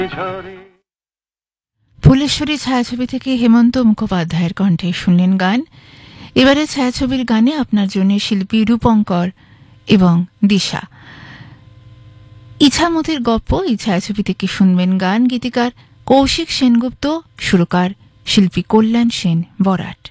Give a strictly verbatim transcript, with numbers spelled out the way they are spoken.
ফুলেশ্বরী ছায়াছবি থেকে হেমন্ত মুখোপাধ্যায়ের কণ্ঠে শুনলেন গান। এবারে ছায়াছবির গানে আপনার জন্য শিল্পী রূপঙ্কর এবং দিশা। ইছামতির গপ্প এই ছায়াছবি থেকে শুনবেন গান। গীতিকার কৌশিক সেনগুপ্ত, সুরকার শিল্পী কল্যাণ সেন বরাট।